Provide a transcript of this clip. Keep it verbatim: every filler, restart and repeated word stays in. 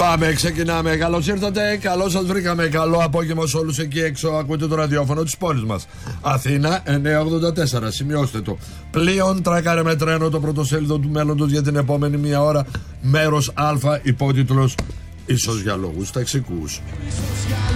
Πάμε, ξεκινάμε. Καλώς ήρθατε, καλώς σας βρήκαμε. Καλό απόγευμα σε όλους εκεί έξω. Ακούτε το ραδιόφωνο της πόλης μας. Αθήνα εννιακόσια ογδόντα τέσσερα. Σημειώστε το. Πλοίον τράκαρε με τρένο, το πρωτοσέλιδο του μέλλοντος για την επόμενη μία ώρα. Μέρος Α, υπότιτλος ίσως για λόγους ταξικούς.